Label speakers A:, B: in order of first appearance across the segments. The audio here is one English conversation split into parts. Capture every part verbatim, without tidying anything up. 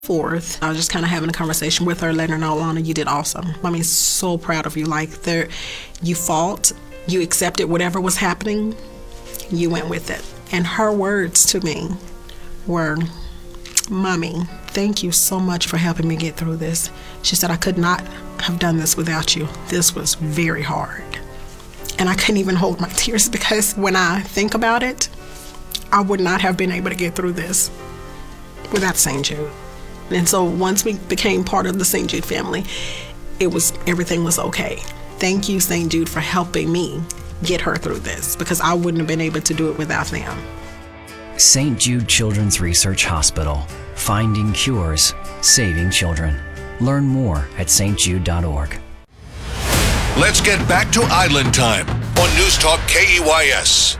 A: Fourth, I was just kind of having a conversation with her, letting her know, Lana, you did awesome. I mean, so proud of you. Like, there, you fought, you accepted whatever was happening, you went with it. And her words to me were, Mommy, thank you so much for helping me get through this. She said, I could not have done this without you. This was very hard. And I couldn't even hold my tears because when I think about it, I would not have been able to get through this without Saint Jude. And so once we became part of the Saint Jude family, it was, everything was okay. Thank you, Saint Jude, for helping me get her through this because I wouldn't have been able to do it without them.
B: Saint Jude Children's Research Hospital. Finding cures, saving children. Learn more at s t jude dot org.
C: Let's get back to Island Time on News Talk K E Y S.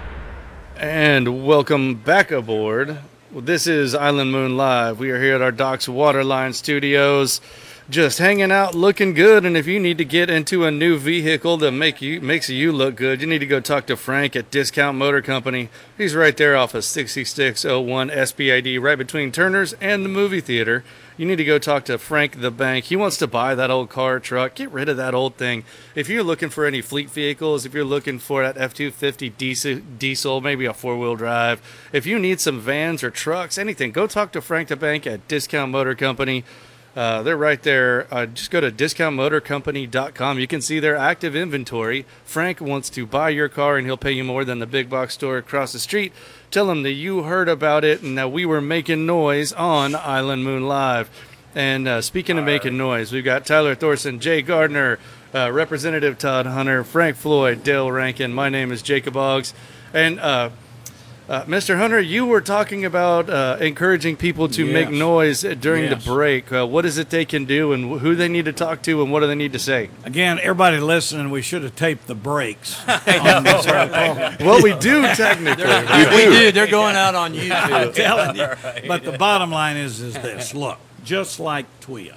D: And welcome back aboard. Well, this is Island Moon Live. We are here at our Docks Waterline Studios, just hanging out, looking good. And if you need to get into a new vehicle that make you makes you look good, you need to go talk to Frank at Discount Motor Company. He's right there off of sixty-six oh one S P I D, right between Turner's and the movie theater. You need to go talk to Frank the Bank. He wants to buy that old car, truck. Get rid of that old thing. If you're looking for any fleet vehicles, if you're looking for that F two fifty diesel, diesel, maybe a four-wheel drive, if you need some vans or trucks, anything, go talk to Frank the Bank at Discount Motor Company. Uh, they're right there. Uh, just go to discount motor company dot com. You can see their active inventory. Frank wants to buy your car, and he'll pay you more than the big box store across the street. Tell him that you heard about it and that we were making noise on Island Moon Live. And uh, speaking of making noise, we've got Tyler Thorson, Jay Gardner, uh, Representative Todd Hunter, Frank Floyd, Dale Rankin. My name is Jacob Boggs. And uh, Uh, Mister Hunter, you were talking about uh, encouraging people to
E: yes.
D: make noise during
E: yes.
D: the break. Uh, what is it they can do, and who they need to talk to, and what do they need to say?
E: Again, everybody listening, we should have taped the breaks. on this
D: well, we do technically.
F: we do. They're going out on YouTube.
E: I'm telling you.
F: Right.
E: But the bottom line is, is this. Look, just like Twia,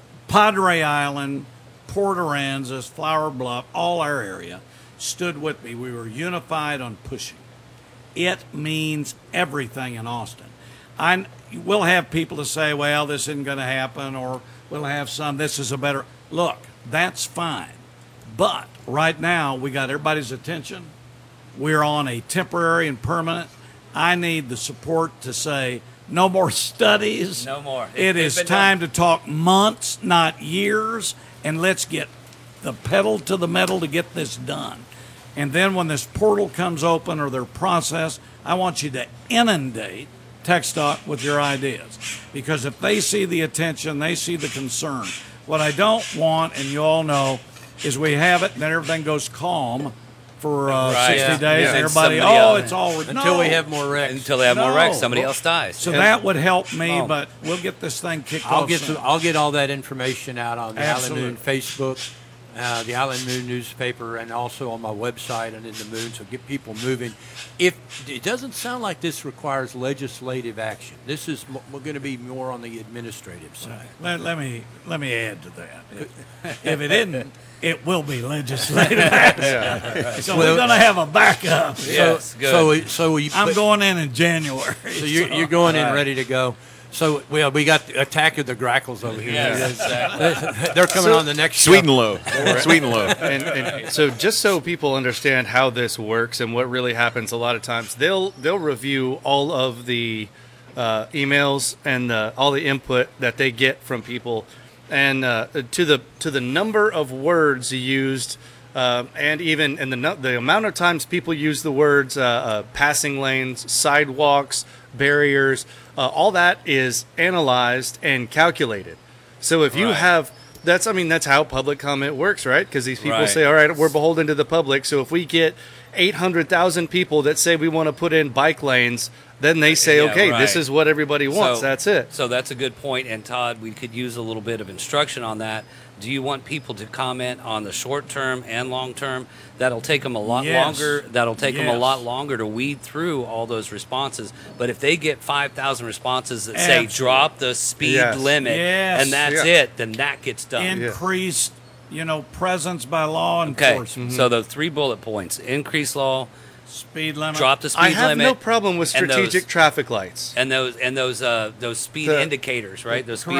E: Padre Island, Port Aransas, Flower Bluff, all our area stood with me. We were unified on pushing. It means everything in Austin. I we'll have people to say, well, this isn't going to happen, or we'll have some, this is a better. Look, that's fine. But right now, we got everybody's attention. We're on a temporary and permanent. I need the support to say, no more studies.
F: No more.
E: It is time done. to talk months, not years, and let's get the pedal to the metal to get this done. And then when this portal comes open or their process, I want you to inundate TxDOT with your ideas. Because if they see the attention, they see the concern. What I don't want, and you all know, is we have it and then everything goes calm for uh,
F: right.
E: sixty
F: yeah.
E: days.
F: Yeah.
E: And everybody,
F: And
E: oh,
F: else,
E: it's all...
F: Until
E: no.
F: we have more wrecks. Until they have no. more wrecks, somebody else dies.
E: So
F: and,
E: that would help me,
F: oh.
E: but we'll get this thing kicked
G: I'll
E: off
G: get
E: soon.
G: to, I'll get all that information out on the
E: Absolutely.
G: Island Moon Facebook, uh, the Island Moon newspaper, and also on my website and in the Moon, so get people moving. If it doesn't sound like this requires legislative action, this is we're going to be more on the administrative side.
E: Let, let me let me add to that. If it isn't, it will be legislative action.
D: Yeah.
E: Right. So well, we're going to have a backup.
F: Yes,
G: so,
F: good.
G: so, so you,
E: I'm
G: but,
E: going in in January.
G: So you're,
E: so.
G: you're going in
E: right.
G: ready to go. So we we got the Attack of the Grackles over here.
F: Yes, exactly.
G: They're coming
D: So,
G: on the next
C: Sweet and
G: show.
C: low. Sweet and low.
D: and, and so just so people understand how this works and what really happens, a lot of times they'll they'll review all of the uh, emails and the, all the input that they get from people, and uh, to the to the number of words used, uh, and even and the the amount of times people use the words uh, uh, passing lanes, sidewalks, barriers. Uh, all that is analyzed and calculated. So if you
F: Right.
D: have, that's, I mean, that's how public comment works, right? Because these people
F: Right.
D: say, all right, we're beholden to the public. So if we get eight hundred thousand people that say we want to put in bike lanes, then they say,
F: Yeah,
D: okay,
F: right.
D: this is what everybody wants.
F: So-
D: That's it.
F: So that's a good point. And Todd, we could use a little bit of instruction on that. Do you want people to comment on the short term and long term? That'll take them a lot
E: Yes.
F: longer. That'll take them a
E: Yes.
F: lot longer to weed through all those responses. But if they get five thousand responses that
E: Absolutely.
F: say drop the speed
D: Yes.
F: limit
E: Yes.
F: and that's
D: Yeah.
F: it, then that gets done.
E: Increased, you know, presence by law
F: Okay,
E: enforcement.
F: so the three bullet points: increase law,
E: Speed limit.
F: drop the speed
D: I have
F: limit.
D: no problem with
F: and those-
D: strategic traffic lights.
F: and those and those uh, those speed
D: The-
F: indicators, right? Those speed